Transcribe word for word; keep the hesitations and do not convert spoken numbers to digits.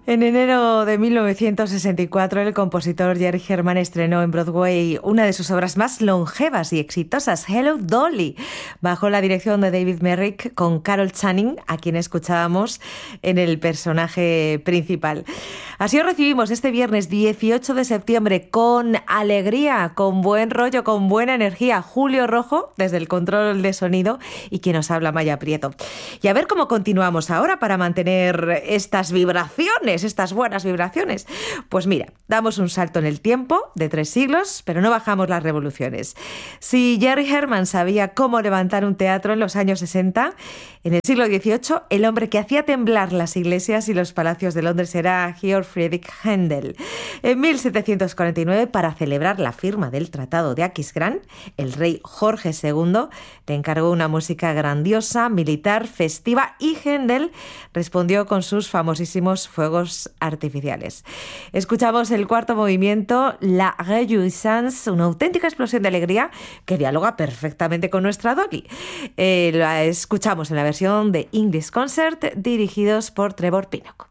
En enero de mil novecientos sesenta y cuatro, el compositor Jerry Herman estrenó en Broadway una de sus obras más longevas y exitosas, Hello, Dolly, bajo la dirección de David Merrick, con Carol Channing, a quien escuchábamos en el personaje principal. Así os recibimos este viernes dieciocho de septiembre con alegría, con buen rollo, con buena energía. Julio Rojo, desde el control de sonido, y quien nos habla, Maya Prieto. Y a ver cómo continuamos ahora para mantener estas vibraciones, estas buenas vibraciones. Pues mira, damos un salto en el tiempo de tres siglos, pero no bajamos las revoluciones. Si Jerry Herman sabía cómo levantar un teatro en los años sesenta, en el siglo dieciocho, el hombre que hacía temblar las iglesias y los palacios de Londres era Georg Friedrich Händel. En mil setecientos cuarenta y nueve, para celebrar la firma del Tratado de Aquisgrán, el rey Jorge segundo le encargó una música grandiosa, militar, festiva, y Händel respondió con sus famosísimos fuegos artificiales. Escuchamos el cuarto movimiento, La Réjouissance, una auténtica explosión de alegría que dialoga perfectamente con nuestra Dolly. Eh, la escuchamos en la versión de English Concert, dirigidos por Trevor Pinnock.